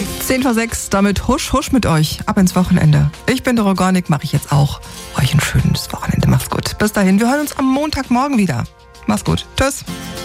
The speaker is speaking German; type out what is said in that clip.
10:06, damit husch, husch mit euch. Ab ins Wochenende. Ich bin Doro Gornik, mache ich jetzt auch. Euch ein schönes Wochenende. Macht's gut. Bis dahin, wir hören uns am Montagmorgen wieder. Macht's gut. Tschüss.